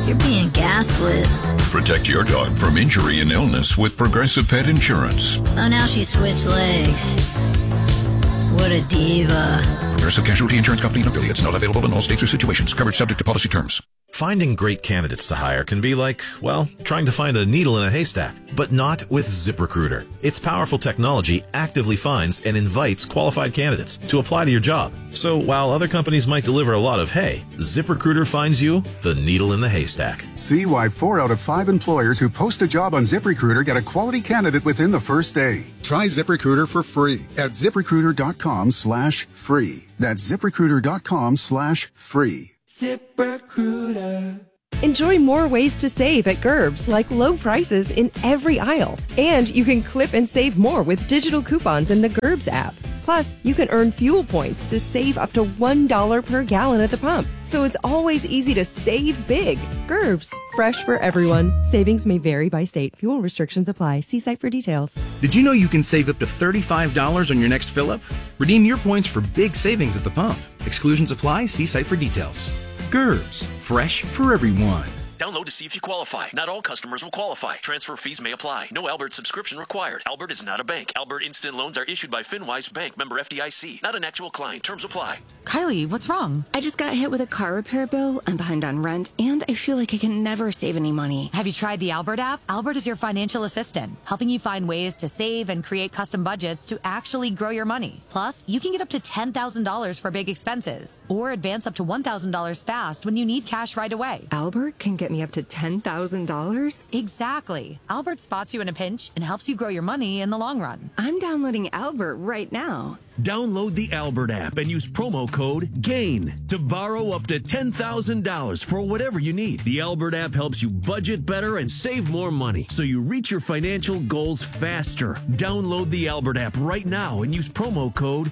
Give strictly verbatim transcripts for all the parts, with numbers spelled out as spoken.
You're being gaslit. Protect your dog from injury and illness with Progressive Pet Insurance. Oh, now she switched legs. What a diva. Progressive Casualty Insurance Company and affiliates. Not available in all states or situations. Coverage subject to policy terms. Finding great candidates to hire can be like, well, trying to find a needle in a haystack, but not with ZipRecruiter. Its powerful technology actively finds and invites qualified candidates to apply to your job. So while other companies might deliver a lot of hay, ZipRecruiter finds you the needle in the haystack. See why four out of five employers who post a job on ZipRecruiter get a quality candidate within the first day. Try ZipRecruiter for free at ZipRecruiter.com slash free. That's ZipRecruiter.com slash free. ZipRecruiter. Enjoy more ways to save at Gerbs, like low prices in every aisle. And you can clip and save more with digital coupons in the Gerbs app. Plus, you can earn fuel points to save up to one dollar per gallon at the pump. So it's always easy to save big. Gerbs, fresh for everyone. Savings may vary by state. Fuel restrictions apply. See site for details. Did you know you can save up to thirty-five dollars on your next fill-up? Redeem your points for big savings at the pump. Exclusions apply. See site for details. Gerbs, fresh for everyone. Download to see if you qualify. Not all customers will qualify. Transfer fees may apply. No Albert subscription required. Albert is not a bank. Albert Instant Loans are issued by FinWise Bank, member F D I C. Not an actual client. Terms apply. Kylie, what's wrong? I just got hit with a car repair bill. I'm behind on rent, and I feel like I can never save any money. Have you tried the Albert app? Albert is your financial assistant, helping you find ways to save and create custom budgets to actually grow your money. Plus, you can get up to ten thousand dollars for big expenses, or advance up to one thousand dollars fast when you need cash right away. Albert can get me up to ten thousand dollars? Exactly. Albert spots you in a pinch and helps you grow your money in the long run. I'm downloading Albert right now. Download the Albert app and use promo code GAIN to borrow up to ten thousand dollars for whatever you need. The Albert app helps you budget better and save more money so you reach your financial goals faster. Download the Albert app right now and use promo code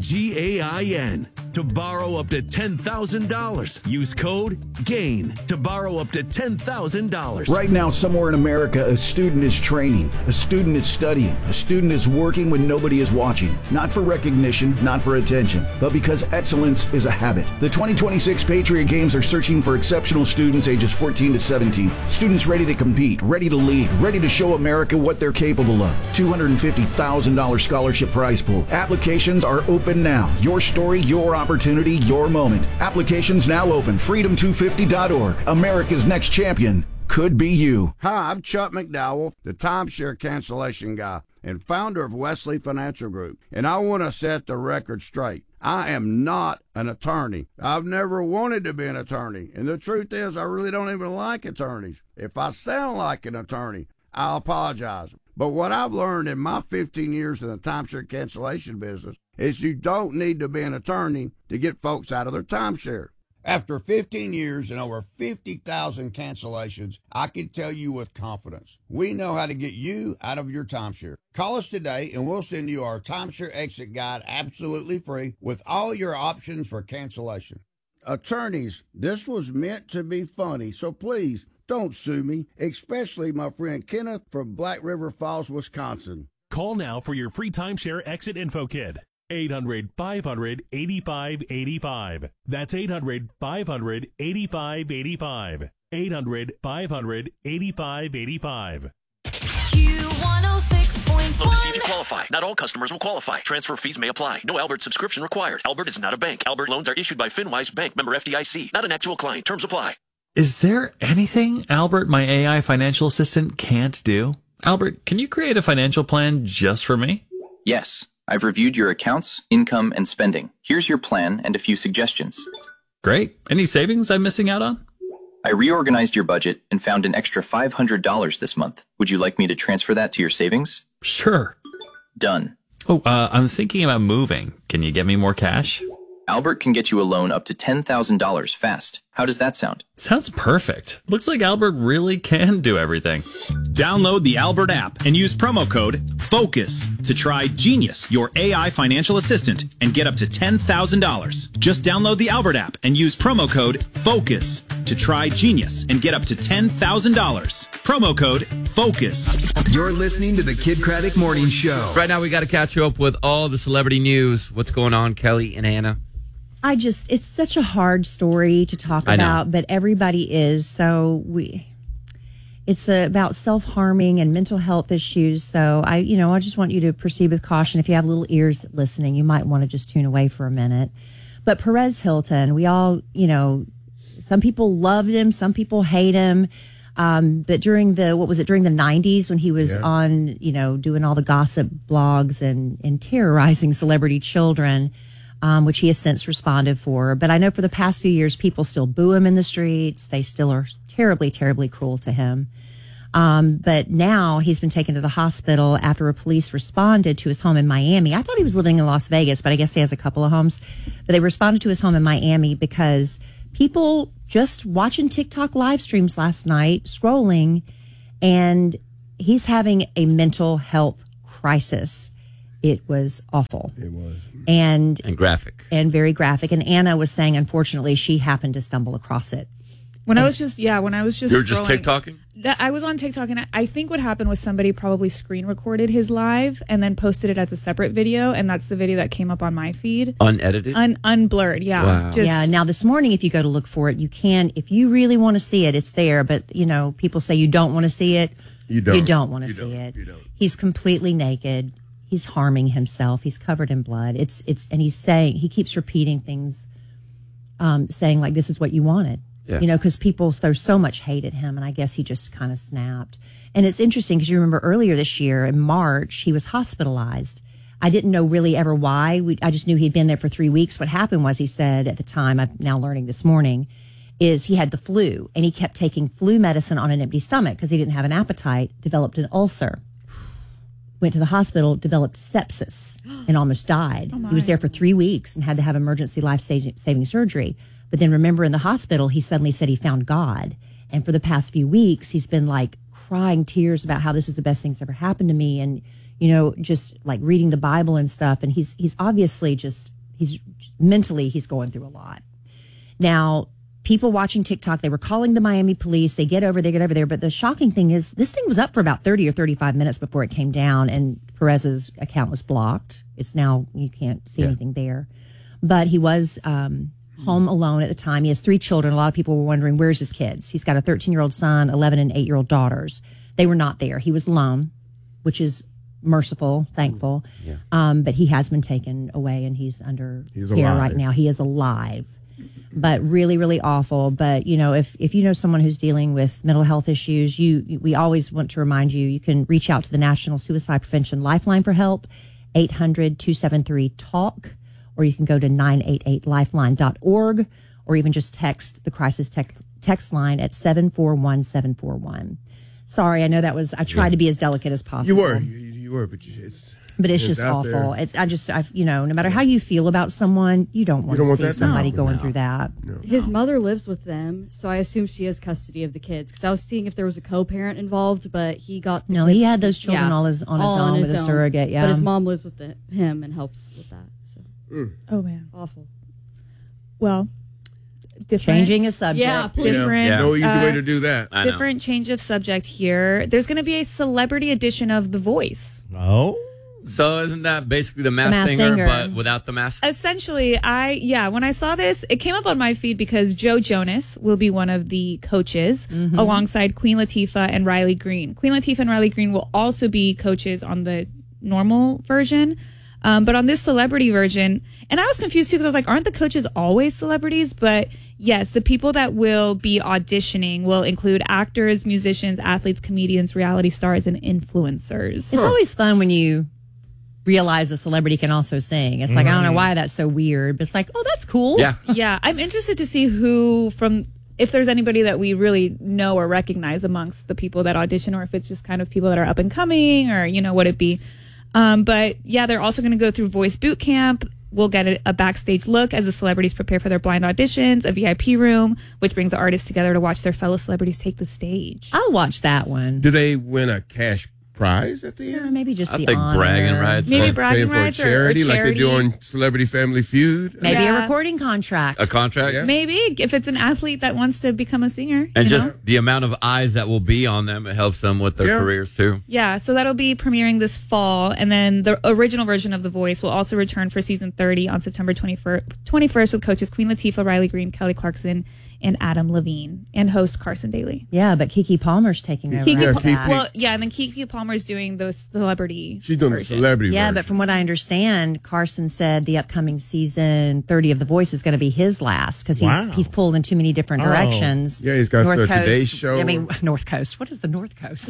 G A I N to borrow up to ten thousand dollars. Use code GAIN to borrow up to ten thousand dollars. Right now, somewhere in America, a student is training, a student is studying, a student is working when nobody is watching. Not for recognition, not for attention, but because excellence is a habit. The twenty twenty-six Patriot Games are searching for exceptional students ages fourteen to seventeen. Students ready to compete, ready to lead, ready to show America what they're capable of. two hundred fifty thousand dollars scholarship prize pool. Applications are open now. Your story, your opportunity, your moment. Applications now open. freedom two fifty dot org. America's next champion could be you. Hi, I'm Chuck McDowell, the timeshare cancellation guy and founder of Wesley Financial Group. And I want to set the record straight. I am not an attorney. I've never wanted to be an attorney. And the truth is, I really don't even like attorneys. If I sound like an attorney, I'll apologize. But what I've learned in my fifteen years in the timeshare cancellation business is you don't need to be an attorney to get folks out of their timeshare. After fifteen years and over fifty thousand cancellations, I can tell you with confidence, we know how to get you out of your timeshare. Call us today and we'll send you our timeshare exit guide absolutely free with all your options for cancellation. Attorneys, this was meant to be funny, so please don't sue me, especially my friend Kenneth from Black River Falls, Wisconsin. Call now for your free timeshare exit info kit. eight hundred, five hundred, eighty-five eighty-five. That's eight hundred, five hundred, eighty-five eighty-five. eight hundred, five hundred, eighty-five eighty-five. Q one oh six point one. Look to see if you qualify. Not all customers will qualify. Transfer fees may apply. No Albert subscription required. Albert is not a bank. Albert loans are issued by FinWise Bank, member F D I C. Not an actual client. Terms apply. Is there anything Albert, my A I financial assistant, can't do? Albert, can you create a financial plan just for me? Yes. I've reviewed your accounts, income, and spending. Here's your plan and a few suggestions. Great. Any savings I'm missing out on? I reorganized your budget and found an extra five hundred dollars this month. Would you like me to transfer that to your savings? Sure. Done. Oh, uh, I'm thinking about moving. Can you get me more cash? Albert can get you a loan up to ten thousand dollars fast. How does that sound? Sounds perfect. Looks like Albert really can do everything. Download the Albert app and use promo code FOCUS to try Genius, your A I financial assistant, and get up to ten thousand dollars. Just download the Albert app and use promo code FOCUS to try Genius and get up to ten thousand dollars. Promo code FOCUS. You're listening to the Kid Craddock Morning Show. Right now, we got to catch you up with all the celebrity news. What's going on, Kelly and Anna? I just, it's such a hard story to talk I know. about, but everybody is. So we, it's uh, about self-harming and mental health issues. So I, you know, I just want you to proceed with caution. If you have little ears listening, you might want to just tune away for a minute. But Perez Hilton, we all, you know, some people loved him, some people hate him. Um, but during the, what was it, during the nineties when he was Yeah. on, you know, doing all the gossip blogs and, and terrorizing celebrity children, um, which he has since responded for. But I know for the past few years, people still boo him in the streets. They still are terribly, terribly cruel to him. Um, but now he's been taken to the hospital after a police responded to his home in Miami. I thought he was living in Las Vegas, but I guess he has a couple of homes. But they responded to his home in Miami because people just watching TikTok live streams last night, scrolling, and he's having a mental health crisis. It was awful. It was. And, And graphic. and very graphic. And Anna was saying, unfortunately, she happened to stumble across it. When I was just, yeah, when I was just You were just scrolling- TikToking? That I was on TikTok, and I, I think what happened was somebody probably screen recorded his live and then posted it as a separate video, and that's the video that came up on my feed. Unedited? Un, unblurred, yeah. Wow. Just, yeah. Now this morning, if you go to look for it, you can, if you really want to see it, it's there. But you know, people say you don't want to see it. You don't. You don't want to You see don't. it. You don't. He's completely naked. He's harming himself. He's covered in blood. It's, it's, and he's saying, he keeps repeating things, um, saying like, this is what you wanted. Yeah. You know, because people throw so much hate at him, and I guess he just kind of snapped. And it's interesting because you remember earlier this year in March, he was hospitalized. I didn't know really ever why. We, I just knew he'd been there for three weeks. What happened was he said at the time, I'm now learning this morning, is he had the flu, and he kept taking flu medicine on an empty stomach because he didn't have an appetite, developed an ulcer. Went to the hospital, developed sepsis, and almost died. Oh he was there for three weeks and had to have emergency life-saving surgery. But then remember, in the hospital, he suddenly said he found God. And for the past few weeks, he's been like crying tears about how this is the best thing's ever happened to me. And, you know, just like reading the Bible and stuff. And he's, he's obviously just, he's mentally, he's going through a lot. Now, people watching TikTok, they were calling the Miami police. They get over, they get over there. But the shocking thing is this thing was up for about thirty or thirty-five minutes before it came down, and Perez's account was blocked. It's now, you can't see Yeah. anything there. But he was, um, home alone at the time. He has three children. A lot of people were wondering, where's his kids? He's got a thirteen-year-old son, eleven and eight-year-old daughters. They were not there. He was alone, which is merciful, thankful. Yeah. Um, but he has been taken away, and he's under He's care alive. right now. He is alive, but really, really awful. But, you know, if, if you know someone who's dealing with mental health issues, you, we always want to remind you, you can reach out to the National Suicide Prevention Lifeline for help, eight hundred, two seven three, talk. Or you can go to nine eight eight lifeline dot org, or even just text the crisis tech, text line at seven four one seven four one. Sorry, I know that was, I tried Yeah. to be as delicate as possible. You were. You, you were, but you- it's. But it's, just out awful. there. It's, I just, I, you know, no matter how you feel about someone, you don't want don't to want see that? somebody No. going No. through that. His mother lives with them, so I assume she has custody of the kids. Because I was seeing if there was a co-parent involved, but he got the No, kids- he had those children yeah, all his- on his all own with a surrogate, yeah. But his mom lives with the, him and helps with that. So oh man, awful. Well, different. Changing a subject. Yeah, please. Different. Yeah. No easy uh, way to do that. I know. Different change of subject here. There's going to be a celebrity edition of The Voice. Oh. So isn't that basically the Masked Masked Singer, Singer. but without the mask? Essentially, I, yeah, when I saw this, it came up on my feed because Joe Jonas will be one of the coaches Mm-hmm. alongside Queen Latifah and Riley Green. Queen Latifah and Riley Green will also be coaches on the normal version. Um, but on this celebrity version, and I was confused too because I was like, aren't the coaches always celebrities? But yes, the people that will be auditioning will include actors, musicians, athletes, comedians, reality stars, and influencers. It's always fun when you realize a celebrity can also sing. It's like, I don't know why that's so weird, but it's like, oh, that's cool. Yeah. Yeah, I'm interested to see who from, if there's anybody that we really know or recognize amongst the people that audition, or if it's just kind of people that are up and coming, or, you know, would it be? Um, but yeah, they're also going to go through Voice Boot Camp. We'll get a, a backstage look as the celebrities prepare for their blind auditions, a V I P room, which brings the artists together to watch their fellow celebrities take the stage. I'll watch that one. Do they win a cash prize at the end? Yeah, maybe just I the think honor. bragging rights. Maybe or bragging Paying for a rights or- or charity, like they charity. do on Celebrity Family Feud. Maybe Yeah. a recording contract. a contract. Yeah. Maybe if it's an athlete that wants to become a singer. And you just know? the amount of eyes that will be on them, it helps them with their Yeah. careers too. Yeah, so that'll be premiering this fall, and then the original version of The Voice will also return for season thirty on September twenty-first, twenty-first with coaches Queen Latifah, Riley Green, Kelly Clarkson, and Adam Levine, and host Carson Daly. Yeah, but Kiki Palmer's taking over. Kiki, after Pa- that. well, yeah, and then Kiki Palmer's doing those celebrity. She's doing version. the celebrity Yeah, version. but from what I understand, Carson said the upcoming season thirty of The Voice is going to be his last because he's Wow. he's pulled in too many different Oh. directions. Yeah, he's got the Today Show. I mean, North Coast. What is the North Coast?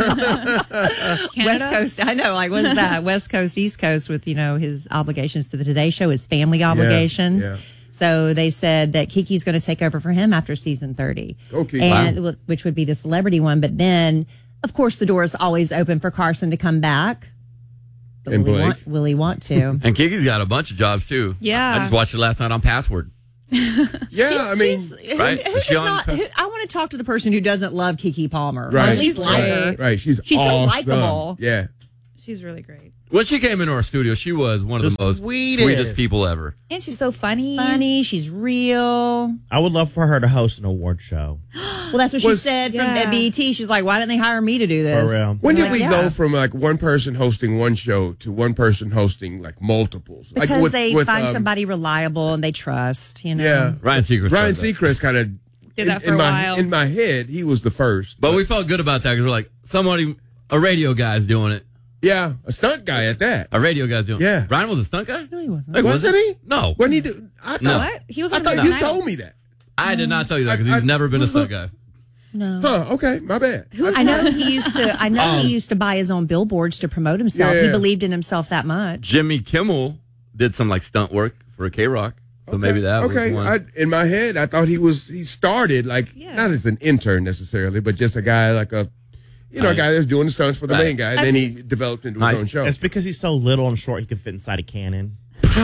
West Canada? Coast. I know. Like, what is that? West Coast, East Coast with, you know, his obligations to the Today Show, his family obligations. yeah. So they said that Kiki's going to take over for him after season thirty. Okay. And well, which would be the celebrity one. But then, of course, the door is always open for Carson to come back. But And will, he Blake. want, will he want to? And Kiki's got a bunch of jobs too. Yeah. I just watched it last night on Password. Yeah, I mean, She's- Right? who Is she does on- not, who, I want to talk to the person who doesn't love Kiki Palmer. Or Right. at least like her. right, right. She's She's so awesome. likable. Yeah. She's really great. When she came into our studio, she was one of the, The most sweetest. sweetest people ever. And she's so funny. Funny. She's real. I would love for her to host an award show. Well, that's what she Was- said from Yeah. at B E T. She's like, why didn't they hire me to do this? For real. When did Like, we yeah. go from like one person hosting one show to one person hosting like multiples? Because like with, they with, find um, somebody reliable and they trust, you know? Yeah. Ryan Seacrest. Ryan does that. Seacrest kind of Did that in, for in a my while. in my head, he was the first. But we felt good about that because we're like, somebody, a radio guy's doing it. Yeah, a stunt guy at that. A radio guy's doing Yeah. it. Ryan was a stunt guy? No, he wasn't. Like, Wasn't he? No. When he do, I thought, No. What? He was I on thought American you Idol. told me that. I did not tell you that because I- he's I- never been a stunt guy. No. Huh? Okay, my bad. I know he used to. I know Um, he used to buy his own billboards to promote himself. Yeah. He believed in himself that much. Jimmy Kimmel did some like stunt work for K Rock. So maybe that okay. was one. I, in my head, I thought he was. He started like Yeah. not as an intern necessarily, but just a guy like a, you know, a Right. guy that's doing the stunts for the Right. main guy. And then he developed into Nice. his own show. It's because he's so little and short, he can fit inside a cannon.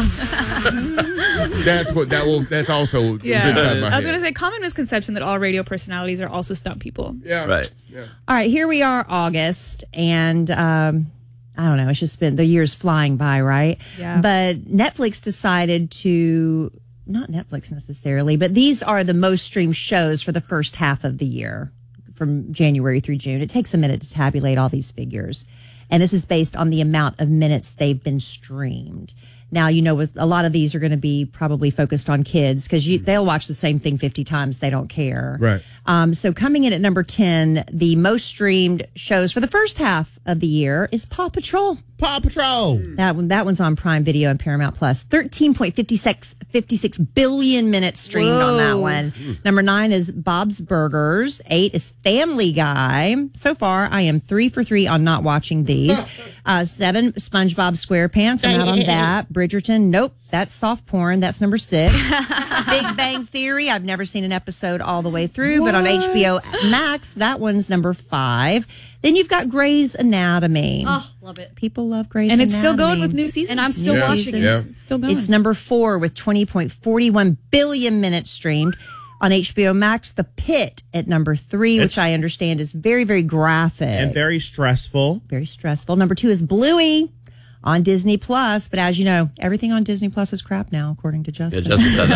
That's what that will. That's also was Yeah. inside my I was head. going to say, common misconception that all radio personalities are also stunt people. Yeah. Right. Yeah. All right, here we are, August, and um, I don't know. It's just been the year's flying by, right? Yeah. But Netflix decided to not Netflix necessarily, but these are the most streamed shows for the first half of the year, from January through June. It takes a minute to tabulate all these figures, and this is based on the amount of minutes they've been streamed. Now, you know, with a lot of these are going to be probably focused on kids because they'll watch the same thing fifty times. They don't care. Right. Um, so coming in at number ten, the most streamed shows for the first half of the year is Paw Patrol. Paw Patrol. That one, that one's on Prime Video and Paramount Plus. thirteen point five six, fifty-six billion minutes streamed on that Whoa. one. Number nine is Bob's Burgers. Eight is Family Guy. So far, I am three for three on not watching these. Uh, seven, SpongeBob SquarePants. I'm out on that. Bridgerton. Nope. That's soft porn. That's number six. Big Bang Theory. I've never seen an episode all the way through, but on H B O Max, that one's number five. Then you've got Grey's Anatomy. Oh, love it. People love Grey's And Anatomy. it's still going with new seasons. And I'm still Yeah. watching Yeah. it. It's still going. It's number four with twenty point four one billion minutes streamed. On H B O Max, The Pit at number three, which It's- I understand is very, very graphic. And very stressful. very stressful. Number two is Bluey on Disney Plus. But as you know, everything on Disney Plus is crap now, according to Yeah, Justin. Justin said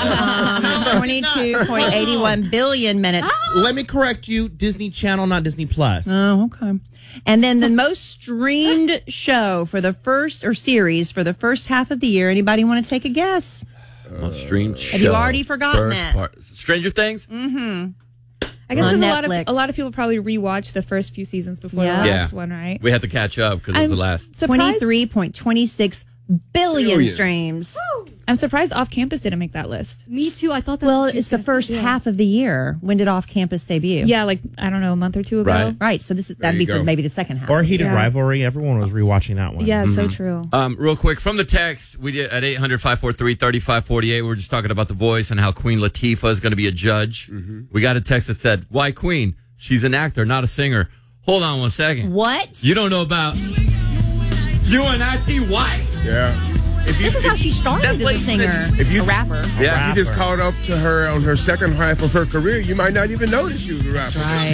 that. um, twenty-two point eight one billion minutes. Let me correct you. Disney Channel, not Disney Plus. Oh, okay. And then the most streamed show for the first, or series for the first half of the year. Anybody want to take a guess? Most streamed Have you show. already forgotten First it? part. Stranger Things? Mm-hmm. I guess on because a lot of Netflix. a lot of people probably rewatch the first few seasons before Yeah. the Yeah. last one, right? We had to catch up because it was I'm the last. surprised. twenty-three point two six billion Billion. streams. I'm surprised Off Campus didn't make that list. Me too. I thought that's Well, what you it's the guys first said. Yeah. half of the year. When did Off Campus debut? Yeah, like I don't know, a month or two ago. Right. Right. So this is that'd you be for go. maybe the second half. Or Heated Yeah. Rivalry. Everyone was rewatching that one. Yeah, it's so true. Um, real quick, from the text, we did at eight hundred, five four three, three five four eight. We were just talking about The Voice and how Queen Latifah is going to be a judge. We got a text that said, why Queen? She's an actor, not a singer. Hold on one second. What? You don't know about U N I T what? Yeah. If you, This is how she started That's as a like- singer, if you- a rapper. Yeah. you just caught up to her on her second half of her career, you might not even notice she was a rapper. Right.